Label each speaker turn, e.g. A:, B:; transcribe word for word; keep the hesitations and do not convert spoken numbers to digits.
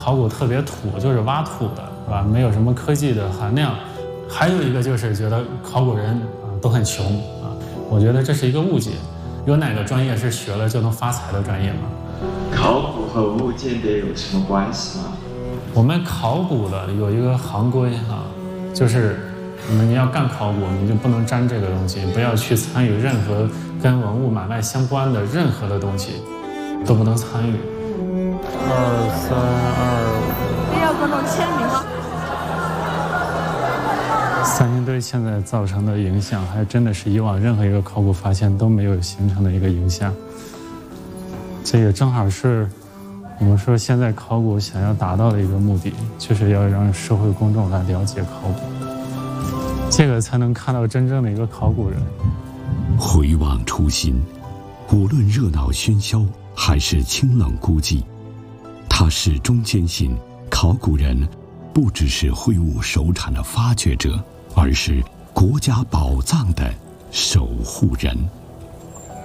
A: 考古特别土，就是挖土的，是吧？没有什么科技的含量。还有一个就是觉得考古人啊都很穷啊，我觉得这是一个误解。有哪个专业是学了就能发财的专业吗？
B: 考古和物鉴别有什么关系吗？
A: 我们考古的有一个行规啊，就是你们要干考古，你就不能沾这个东西，不要去参与任何跟文物买卖相关的任何的东西，都不能参与。二三二，
C: 你要观众签名吗？
A: 三星堆现在造成的影响，还真的是以往任何一个考古发现都没有形成的一个影响。这也正好是我们说现在考古想要达到的一个目的，就是要让社会公众来了解考古，这个才能看到真正的一个考古人。
D: 回望初心，无论热闹喧嚣还是清冷孤寂，他始终坚信考古人不只是挥舞手铲的发掘者，而是国家宝藏的守护人。